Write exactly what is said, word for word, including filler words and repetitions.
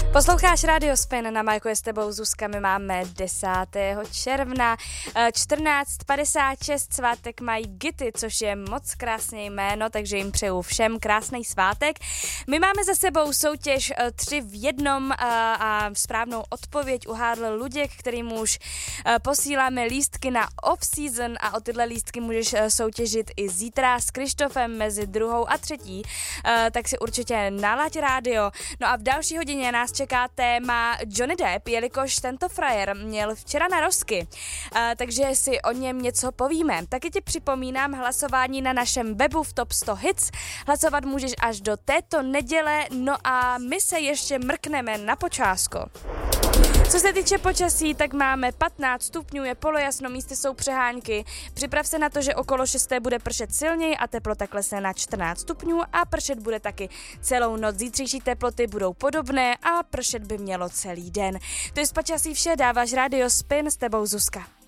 Posloucháš Radio Spin, na Majku je s tebou Zuzka, my máme desátého června, čtrnáct padesát šest, svátek mají Gity, což je moc krásné jméno, takže jim přeju všem krásný svátek. My máme za sebou soutěž tři v jednom a správnou odpověď uhádl Luděk, kterým už posíláme lístky na off-season a o tyhle lístky můžeš soutěžit i zítra s Krištofem mezi druhou a třetí, tak si určitě nalaď rádio. No a v další hodině nás čeká téma Johnny Depp, jelikož tento frajer měl včera narozky, takže si o něm něco povíme. Taky ti připomínám hlasování na našem webu v Top sto Hits. Hlasovat můžeš až do této neděle, no a my se ještě mrkneme na počásko. Co se týče počasí, tak máme patnáct stupňů, je polojasno, místy jsou přehánky. Připrav se na to, že okolo šesté bude pršet silněji a teplota klesne na čtrnáct stupňů a pršet bude taky celou noc. Zítřejší teploty budou podobné a pršet by mělo celý den. To je z počasí vše, dáváš Radio Spin, s tebou Zuzka.